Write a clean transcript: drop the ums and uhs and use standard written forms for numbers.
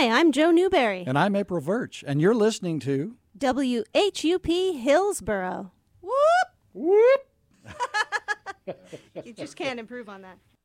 Hi, I'm Joe Newberry. And I'm April Virch, and you're listening to WHUP Hillsboro. Whoop! You just can't improve on that.